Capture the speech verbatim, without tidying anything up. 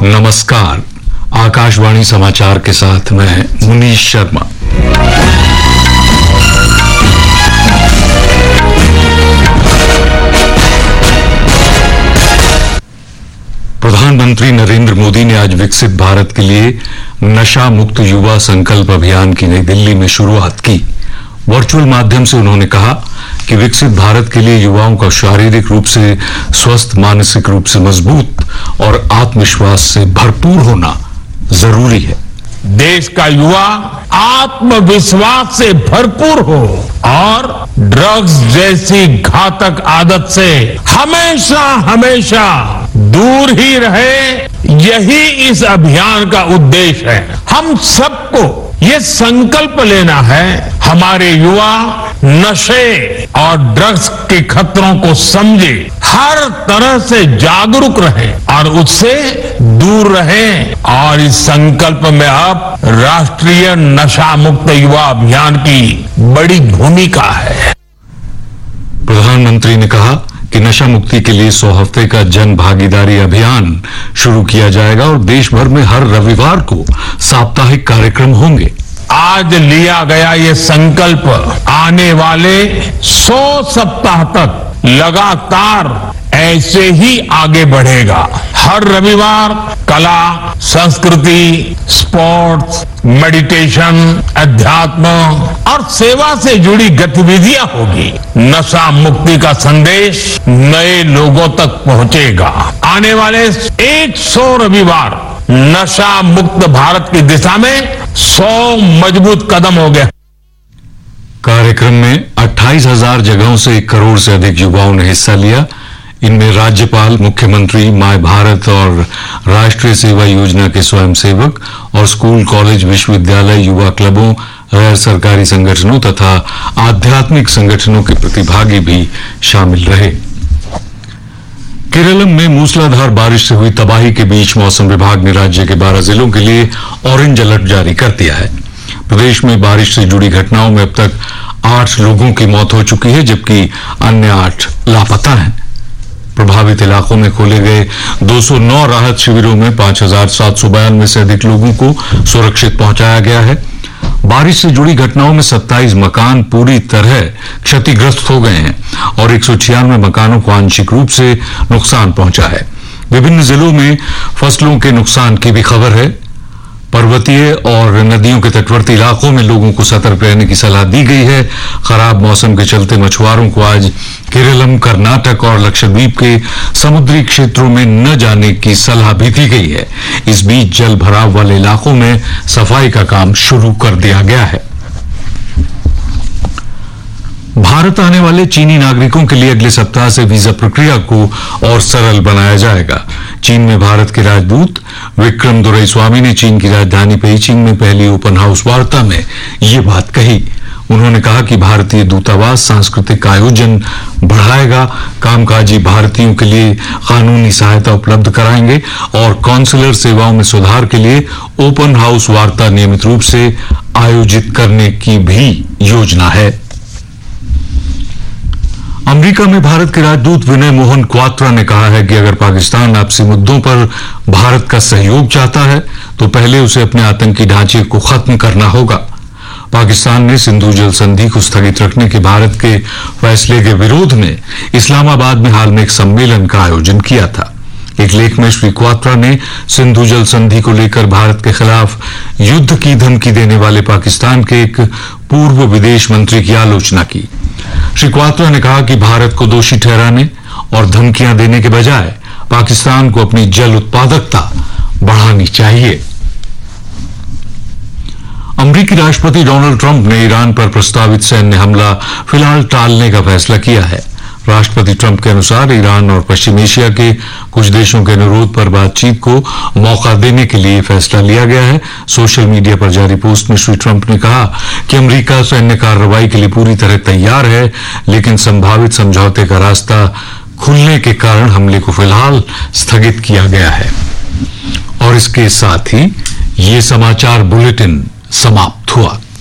नमस्कार, आकाशवाणी समाचार के साथ मैं मुनीश शर्मा। प्रधानमंत्री नरेंद्र मोदी ने आज विकसित भारत के लिए नशा मुक्त युवा संकल्प अभियान की नई दिल्ली में शुरुआत की। वर्चुअल माध्यम से उन्होंने कहा कि विकसित भारत के लिए युवाओं का शारीरिक रूप से स्वस्थ, मानसिक रूप से मजबूत और आत्मविश्वास से भरपूर होना जरूरी है। देश का युवा आत्मविश्वास से भरपूर हो और ड्रग्स जैसी घातक आदत से हमेशा हमेशा दूर ही रहे, यही इस अभियान का उद्देश्य है। हम सबको ये संकल्प लेना है, हमारे युवा नशे और ड्रग्स के खतरों को समझे, हर तरह से जागरूक रहे और उससे दूर रहे। और इस संकल्प में अब राष्ट्रीय नशा मुक्त युवा अभियान की बड़ी भूमिका है। प्रधानमंत्री ने कहा कि नशा मुक्ति के लिए सौ हफ्ते का जन भागीदारी अभियान शुरू किया जाएगा और देश भर में हर रविवार को साप्ताहिक कार्यक्रम होंगे। आज लिया गया ये संकल्प आने वाले सौ सप्ताह तक लगातार ऐसे ही आगे बढ़ेगा। हर रविवार कला, संस्कृति, स्पोर्ट्स, मेडिटेशन, अध्यात्म और सेवा से जुड़ी गतिविधियां होगी। नशा मुक्ति का संदेश नए लोगों तक पहुंचेगा। आने वाले सौ रविवार नशा मुक्त भारत की दिशा में सौ मजबूत कदम हो गए। कार्यक्रम में अट्ठाईस हजार जगहों से एक करोड़ से अधिक युवाओं ने हिस्सा लिया। इनमें राज्यपाल, मुख्यमंत्री, माय भारत और राष्ट्रीय सेवा योजना के स्वयंसेवक और स्कूल, कॉलेज, विश्वविद्यालय, युवा क्लबों, गैर सरकारी संगठनों तथा आध्यात्मिक संगठनों के प्रतिभागी भी शामिल रहे। केरल में मूसलाधार बारिश से हुई तबाही के बीच मौसम विभाग ने राज्य के बारह जिलों के लिए ऑरेंज अलर्ट जारी कर दिया है। प्रदेश में बारिश से जुड़ी घटनाओं में अब तक आठ लोगों की मौत हो चुकी है, जबकि अन्य आठ लापता हैं। प्रभावित इलाकों में खोले गए दो सौ नौ राहत शिविरों में पांच हजार सात सौ बयानवे से अधिक लोगों को सुरक्षित पहुंचाया गया है। बारिश से जुड़ी घटनाओं में सत्ताईस मकान पूरी तरह क्षतिग्रस्त हो गए हैं और एक सौ छियानवे मकानों को आंशिक रूप से नुकसान पहुंचा है। विभिन्न जिलों में फसलों के नुकसान की भी खबर है। पर्वतीय और नदियों के तटवर्ती इलाकों में लोगों को सतर्क रहने की सलाह दी गई है। खराब मौसम के चलते मछुआरों को आज केरलम, कर्नाटक और लक्षद्वीप के समुद्री क्षेत्रों में न जाने की सलाह भी दी गई है। इस बीच जल भराव वाले इलाकों में सफाई का काम शुरू कर दिया गया है। भारत आने वाले चीनी नागरिकों के लिए अगले सप्ताह से वीजा प्रक्रिया को और सरल बनाया जाएगा। चीन में भारत के राजदूत विक्रम दोरईस्वामी ने चीन की राजधानी पेइचिंग में पहली ओपन हाउस वार्ता में ये बात कही। उन्होंने कहा कि भारतीय दूतावास सांस्कृतिक आयोजन बढ़ाएगा, कामकाजी भारतीयों के लिए कानूनी सहायता उपलब्ध कराएंगे और कॉन्सुलर सेवाओं में सुधार के लिए ओपन हाउस वार्ता नियमित रूप से आयोजित करने की भी योजना है। अमेरिका में भारत के राजदूत विनय मोहन क्वात्रा ने कहा है कि अगर पाकिस्तान आपसी मुद्दों पर भारत का सहयोग चाहता है तो पहले उसे अपने आतंकी ढांचे को खत्म करना होगा। पाकिस्तान ने सिंधु जल संधि को स्थगित रखने के भारत के फैसले के विरोध में इस्लामाबाद में हाल में एक सम्मेलन का आयोजन किया था। एक लेख में श्री क्वात्रा ने सिंधु जल संधि को लेकर भारत के खिलाफ युद्ध की धमकी देने वाले पाकिस्तान के एक पूर्व विदेश मंत्री की आलोचना की। श्री क्वात्रा ने कहा कि भारत को दोषी ठहराने और धमकियां देने के बजाय पाकिस्तान को अपनी जल उत्पादकता बढ़ानी चाहिए। अमेरिकी राष्ट्रपति डोनाल्ड ट्रंप ने ईरान पर प्रस्तावित सैन्य हमला फिलहाल टालने का फैसला किया है। राष्ट्रपति ट्रंप के अनुसार ईरान और पश्चिम एशिया के कुछ देशों के अनुरोध पर बातचीत को मौका देने के लिए फैसला लिया गया है। सोशल मीडिया पर जारी पोस्ट में श्री ट्रंप ने कहा कि अमेरिका सैन्य कार्रवाई के लिए पूरी तरह तैयार है, लेकिन संभावित समझौते का रास्ता खुलने के कारण हमले को फिलहाल स्थगित किया गया है। और इसके साथ ही ये समाचार बुलेटिन समाप्त हुआ।